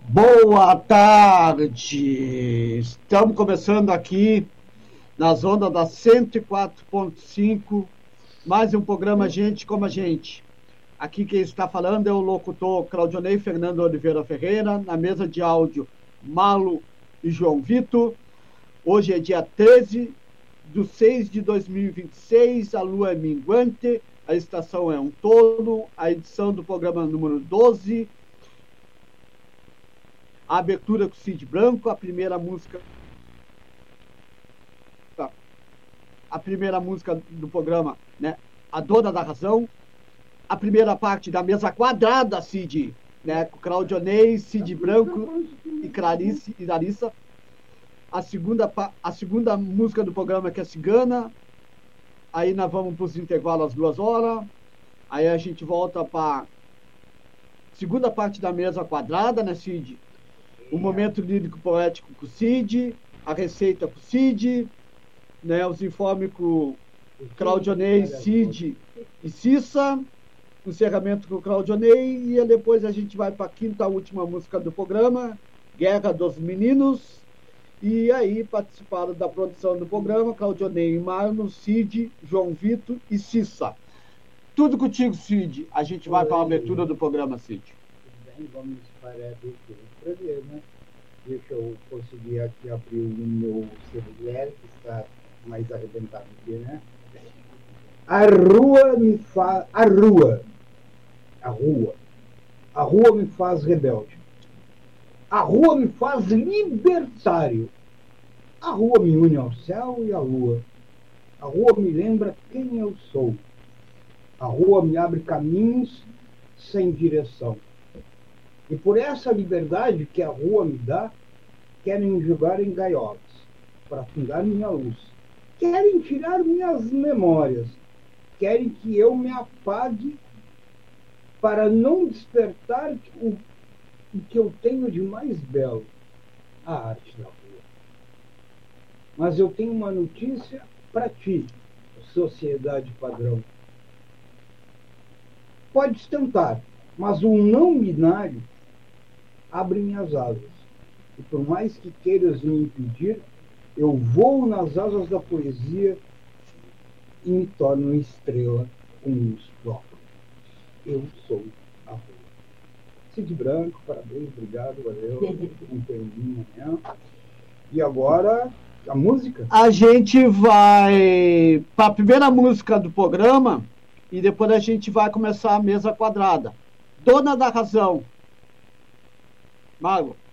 Boa tarde! Estamos começando aqui nas ondas da 104.5, mais um programa Gente como a Gente. Aqui quem está falando é o locutor Claudionei Fernando Oliveira Ferreira, na mesa de áudio Malo e João Vitor. Hoje é dia 13/6/2026, a lua é minguante, a estação é um touro, a edição do programa número 12, a abertura com Cid Branco, a primeira música do programa, né? A Dona da Razão, a primeira parte da mesa quadrada, Cid, né? Com Claudionei, Cid Branco e Clarice e Larissa. A segunda música do programa, que é Cigana. Aí nós vamos para os intervalos às 2 horas. Aí a gente volta para segunda parte da mesa quadrada, né, Cid? O momento lírico poético com o Cid, a receita com o Cid, né, os informes com Claudionei, Cid e Cissa, o encerramento com o Claudionei, e depois a gente vai para a quinta última música do programa, Guerra dos Meninos. E aí participaram da produção do programa Claudionei, Marno, Cid, João Vitor e Cissa. Tudo contigo, Cid. A gente vai para a abertura do programa, Cid. Bem, vamos para a abertura do programa. Deixa eu conseguir aqui abrir o meu celular, que está mais arrebentado aqui, né? A rua me faz rebelde. A rua me faz libertário. A rua me une ao céu e à lua. A rua me lembra quem eu sou. A rua me abre caminhos sem direção. E por essa liberdade que a rua me dá, querem me jogar em gaiolas para afungar minha luz. Querem tirar minhas memórias. Querem que eu me apague para não despertar o que eu tenho de mais belo, a arte da rua. Mas eu tenho uma notícia para ti, sociedade padrão. Podes tentar, mas o não binário abre minhas asas. E por mais que queiras me impedir, eu voo nas asas da poesia e me torno estrela com luz própria. Eu sou a rua. Cid Branco, parabéns, obrigado, valeu. Um tempinho amanhã. E agora, a música? A gente vai para a primeira música do programa e depois a gente vai começar a mesa quadrada. Dona da Razão. Mago.